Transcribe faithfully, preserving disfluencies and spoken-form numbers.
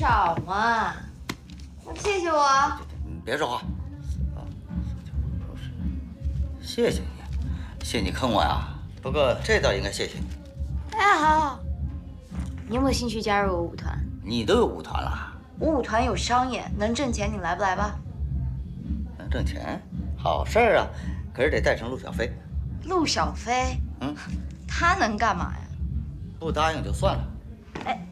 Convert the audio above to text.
少嘛，谢谢我。 你别说话。啊，谢谢你，谢你坑我呀。不过这倒应该谢谢你。 哎，好。你有没有兴趣加入我舞团？ 你都有舞团了？ 我舞团有商演，能挣钱，你来不来吧？ 能挣钱，好事儿啊。可是得带上陆小飞。 陆小飞？ 嗯， 他能干嘛呀？ 不答应就算了。 哎。